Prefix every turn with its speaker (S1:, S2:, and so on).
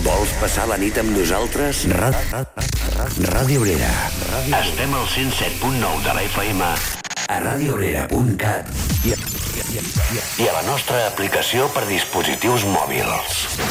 S1: Vols passar la nit amb nosaltres? Ràdio Obrera.
S2: Estem al 107.9 de la FM
S1: a radioobrera.cat
S2: i a la nostra aplicació per dispositius mòbils.